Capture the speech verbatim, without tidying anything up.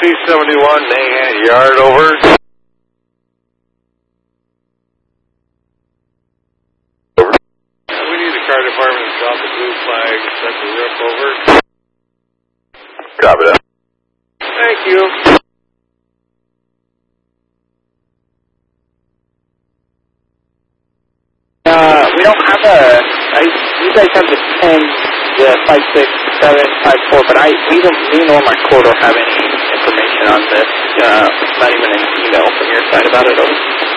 C seventy-one, Nahan Yard, over. Over. We need the car department to drop the blue flag, set the roof over. Copy that. Thank you. Uh, we don't have a, I, you guys have the ten, the five six seven five four, but I, we don't, me nor my core don't have any information on this, uh, not even an email from your side about it. Over.